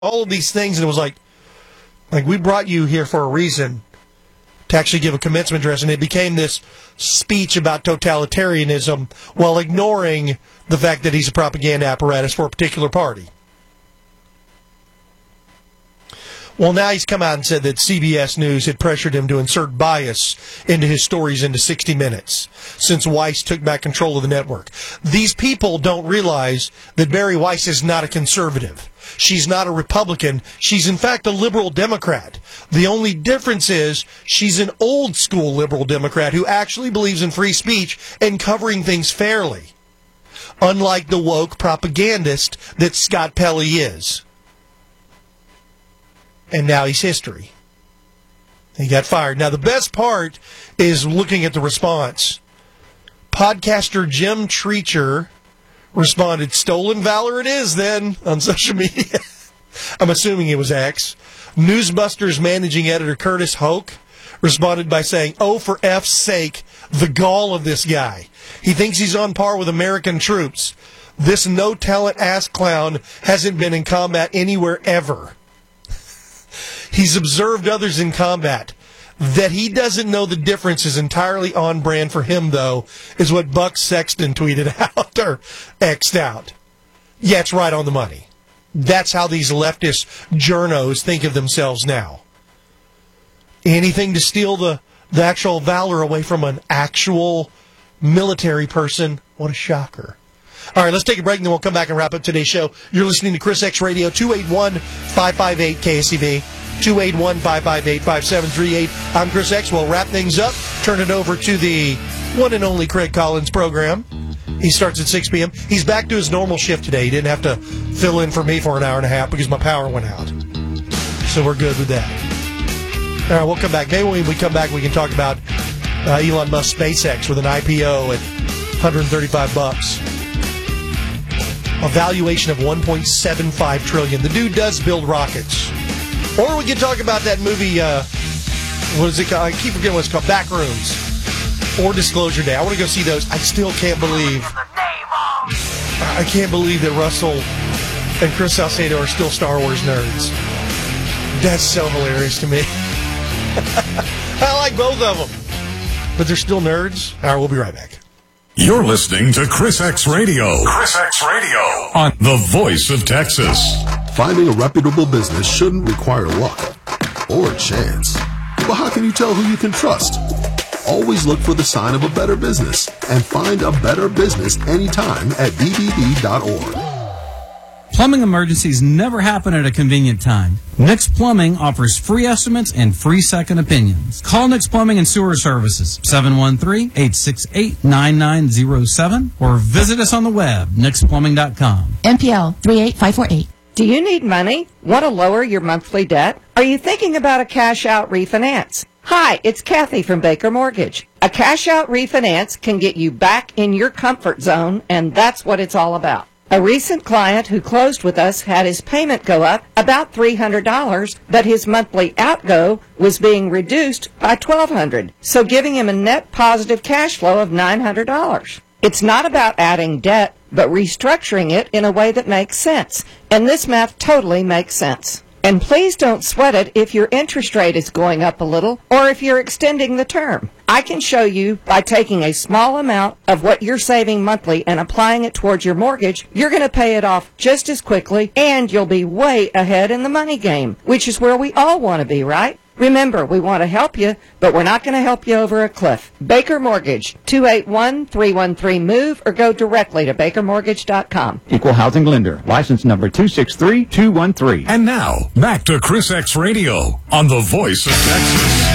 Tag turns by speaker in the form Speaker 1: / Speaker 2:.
Speaker 1: all of these things, and it was like we brought you here for a reason to actually give a commencement address, and it became this speech about totalitarianism while ignoring the fact that he's a propaganda apparatus for a particular party. Well, now he's come out and said that CBS News had pressured him to insert bias into his stories into 60 Minutes since Weiss took back control of the network. These people don't realize that Bari Weiss is not a conservative. She's not a Republican. She's, in fact, a liberal Democrat. The only difference is she's an old-school liberal Democrat who actually believes in free speech and covering things fairly, unlike the woke propagandist that Scott Pelley is. And now he's history. He got fired. Now, the best part is looking at the response. Podcaster Jim Treacher responded, "Stolen valor it is, then," on social media. I'm assuming it was X. Newsbusters managing editor Curtis Hoke responded by saying, "Oh, for F's sake, the gall of this guy. He thinks he's on par with American troops. This no-talent ass clown hasn't been in combat anywhere ever. He's observed others in combat. That he doesn't know the difference is entirely on brand for him, though," is what Buck Sexton tweeted out, or X'd out. Yeah, it's right on the money. That's how these leftist journos think of themselves now. Anything to steal the actual valor away from an actual military person. What a shocker. All right, let's take a break, and then we'll come back and wrap up today's show. You're listening to Chris X Radio, 281-558-KSEV. 281-558-5738. I'm Chris X. We'll wrap things up, turn it over to the one and only Craig Collins program. He starts at 6 p.m. He's back to his normal shift today. He didn't have to fill in for me for an hour and a half because my power went out. So we're good with that. All right, we'll come back. Maybe when we come back, we can talk about Elon Musk's SpaceX with an IPO at $135. A valuation of $1.75 trillion. The dude does build rockets. Or we can talk about that movie, what is it called? I keep forgetting what it's called, Backrooms. Or Disclosure Day. I want to go see those. I still can't believe that Russell and Chris Salcedo are still Star Wars nerds. That's so hilarious to me. I like both of them. But they're still nerds? All right, we'll be right back.
Speaker 2: You're listening to Chris X Radio. Chris X Radio on the Voice of Texas.
Speaker 3: Finding a reputable business shouldn't require luck or chance. But how can you tell who you can trust? Always look for the sign of a better business and find a better business anytime at bbb.org.
Speaker 4: Plumbing emergencies never happen at a convenient time. Nix Plumbing offers free estimates and free second opinions. Call Nix Plumbing and Sewer Services, 713-868-9907, or visit us on the web, nixplumbing.com.
Speaker 5: NPL 38548.
Speaker 6: Do you need money? Want to lower your monthly debt? Are you thinking about a cash-out refinance? Hi, it's Kathy from Baker Mortgage. A cash-out refinance can get you back in your comfort zone, and that's what it's all about. A recent client who closed with us had his payment go up about $300, but his monthly outgo was being reduced by $1,200, so giving him a net positive cash flow of $900. It's not about adding debt, but restructuring it in a way that makes sense, and this math totally makes sense. And please don't sweat it if your interest rate is going up a little or if you're extending the term. I can show you by taking a small amount of what you're saving monthly and applying it towards your mortgage, you're going to pay it off just as quickly and you'll be way ahead in the money game, which is where we all want to be, right? Remember, we want to help you, but we're not going to help you over a cliff. Baker Mortgage, 281-313-MOVE, or go directly to bakermortgage.com.
Speaker 7: Equal housing lender. License number 263213.
Speaker 2: And now, back to Chris X Radio on the Voice of Texas.